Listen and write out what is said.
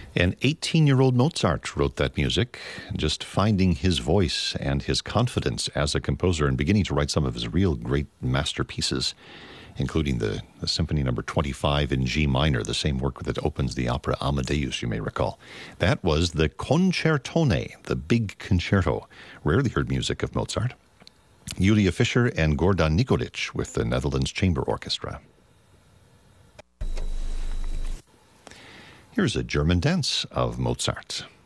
An 18-year-old Mozart wrote that music, just finding his voice and his confidence as a composer and beginning to write some of his real great masterpieces, including the Symphony No. 25 in G minor, the same work that opens the opera Amadeus, you may recall. That was the Concertone, the big concerto. Rarely heard music of Mozart. Julia Fischer and Gordan Nikolic with the Netherlands Chamber Orchestra. Here's a German dance of Mozart.